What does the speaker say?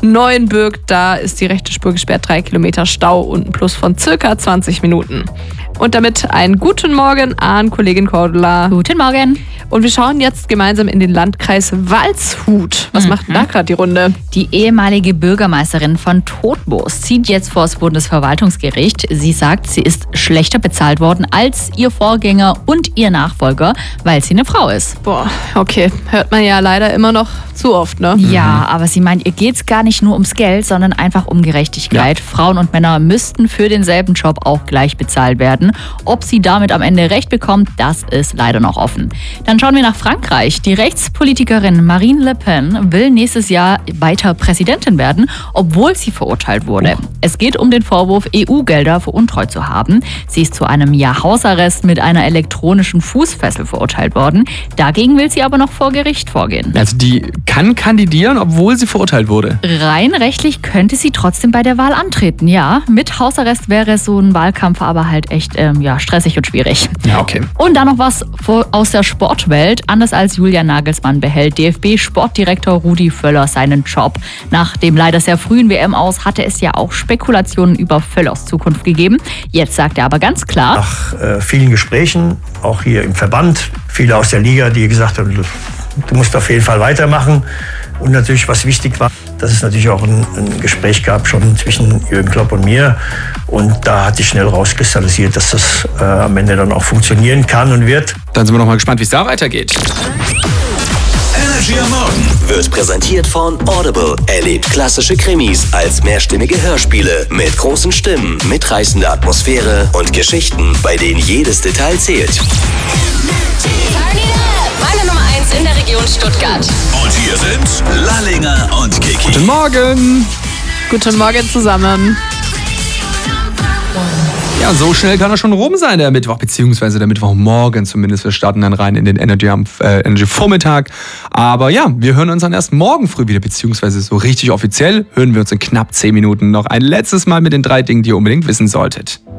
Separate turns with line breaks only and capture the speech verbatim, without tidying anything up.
Neuenbürg, da ist die rechte Spur gesperrt, drei Kilometer Stau und ein Plus von circa zwanzig Minuten. Und damit einen guten Morgen an Kollegin Cordula.
Guten Morgen.
Und wir schauen jetzt gemeinsam in den Landkreis Waldshut. Was mhm. macht denn da gerade die Runde?
Die ehemalige Bürgermeisterin von Todtmoos zieht jetzt vor das Bundesverwaltungsgericht. Sie sagt, sie ist schlechter bezahlt worden als ihr Vorgänger und ihr Nachfolger, weil sie eine Frau ist.
Boah, okay. Hört man ja leider immer noch zu oft, ne?
Ja, mhm. aber sie meint, ihr geht es gar nicht nur ums Geld, sondern einfach um Gerechtigkeit. Ja. Frauen und Männer müssten für denselben Job auch gleich bezahlt werden. Ob sie damit am Ende recht bekommt, das ist leider noch offen. Dann schauen wir nach Frankreich. Die Rechtspolitikerin Marine Le Pen will nächstes Jahr weiter Präsidentin werden, obwohl sie verurteilt wurde. Oh. Es geht um den Vorwurf, E U-Gelder veruntreut zu haben. Sie ist zu einem Jahr Hausarrest mit einer elektronischen Fußfessel verurteilt worden. Dagegen will sie aber noch vor Gericht vorgehen.
Also die kann kandidieren, obwohl sie verurteilt wurde?
Rein rechtlich könnte sie trotzdem bei der Wahl antreten, ja. Mit Hausarrest wäre so ein Wahlkampf aber halt echt ähm, ja, stressig und schwierig.
Ja, okay.
Und dann noch was aus der Sportwelt. Anders als Julian Nagelsmann behält D F B-Sportdirektor Rudi Völler seinen Job. Nach dem leider sehr frühen W M-Aus hatte es ja auch Spekulationen über Völlers Zukunft gegeben. Jetzt sagt er aber ganz klar:
Nach äh, vielen Gesprächen, auch hier im Verband, viele aus der Liga, die gesagt haben, du, du musst auf jeden Fall weitermachen. Und natürlich, was wichtig war, dass es natürlich auch ein, ein Gespräch gab schon zwischen Jürgen Klopp und mir. Und da hat sich schnell rauskristallisiert, dass das äh, am Ende dann auch funktionieren kann und wird.
Dann sind wir noch mal gespannt, wie es da weitergeht.
Energy am Morgen wird präsentiert von Audible. Erlebt klassische Krimis als mehrstimmige Hörspiele mit großen Stimmen, mitreißender Atmosphäre und Geschichten, bei denen jedes Detail zählt.
Meine Nummer eins in der Region Stuttgart.
Und hier sind Lallinger und Kiki.
Guten Morgen.
Guten Morgen zusammen.
Ja, so schnell kann er schon rum sein, der Mittwoch, beziehungsweise der Mittwochmorgen zumindest. Wir starten dann rein in den Energy, äh, Energy Vormittag. Aber ja, wir hören uns dann erst morgen früh wieder, beziehungsweise so richtig offiziell hören wir uns in knapp zehn Minuten noch ein letztes Mal mit den drei Dingen, die ihr unbedingt wissen solltet.